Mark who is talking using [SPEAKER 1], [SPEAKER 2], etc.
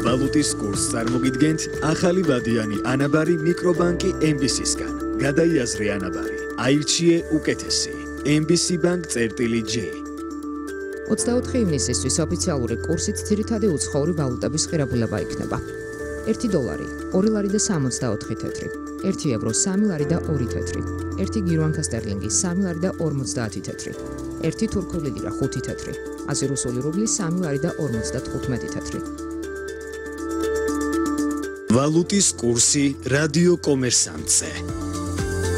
[SPEAKER 1] ვალუტის კურსს წარმოგიდგენთ ახალი ვადიანი ანაბარი მიკრობანკი MBC-სგან. გადაიაზრე ანაბარი, აირჩიე უკეთესი. MBC Bank წერტილი J.
[SPEAKER 2] 24 ივნისისთვის ოფიციალური კურსით ძირითადი უცხოური ვალუტების ღირებულება იქნება. 1 დოლარი, 2 ლარი და 64 თეთრი, 1 ევრო, 3 ლარი და 2 თეთრი, 1 გირვანკა სტერლინგი, 3 ლარი და 50 თეთრი, 1 თურქული ლირა, 5 თეთრი, 100 რუსული რუბლი, 3 ლარი და 55 თეთრი.
[SPEAKER 1] ვალუტის კურსი რადიო კომერსანტზე.